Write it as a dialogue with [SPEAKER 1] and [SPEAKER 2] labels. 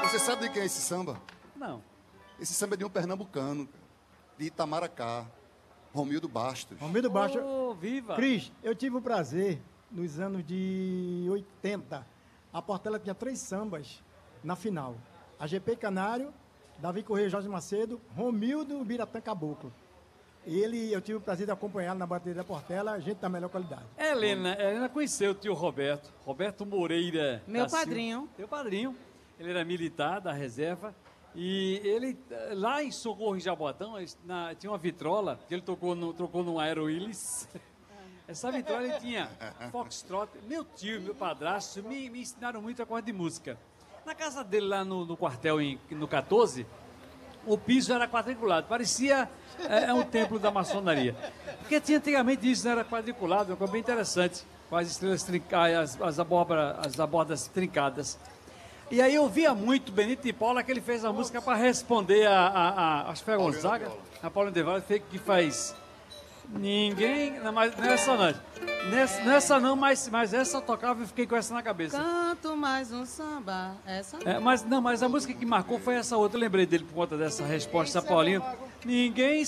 [SPEAKER 1] Você sabe de quem é esse samba?
[SPEAKER 2] Não.
[SPEAKER 1] Esse samba é de um pernambucano, de Itamaracá, Romildo Bastos.
[SPEAKER 3] Romildo Bastos.
[SPEAKER 2] Oh, viva!
[SPEAKER 3] Cris, eu tive o prazer, nos anos de 80, a Portela tinha 3 sambas na final. A GP Canário, Davi Correia e Jorge Macedo, Romildo Biratã Caboclo. Eu tive o prazer de acompanhá-lo na bateria da Portela, gente da melhor qualidade.
[SPEAKER 2] Helena conheceu o tio Roberto Moreira.
[SPEAKER 4] Meu
[SPEAKER 2] da Silva.
[SPEAKER 4] padrinho.
[SPEAKER 2] Teu padrinho. Ele era militar da reserva. E ele, lá em Socorro, em Jabotão, tinha uma vitrola que ele trocou num Aero Willis. Essa vitrola ele tinha Foxtrot. Meu tio e meu padrasto me ensinaram muito a coisa de música. Na casa dele, lá no quartel, no 14, o piso era quadriculado. Parecia um templo da maçonaria. Porque tinha antigamente isso, não era quadriculado, uma coisa bem interessante. Com as estrelas trincadas, as abordas trincadas. E aí eu via muito Benito de Paula, que ele fez a música para responder acho que foi a Gonzaga, a Paulinho de Vale, que faz ninguém, não é essa não. Nessa não, mas essa eu tocava e fiquei com essa na cabeça.
[SPEAKER 4] Canto mais um samba, essa
[SPEAKER 2] mas a música que marcou foi essa outra, eu lembrei dele por conta dessa resposta a Paulinho. Ninguém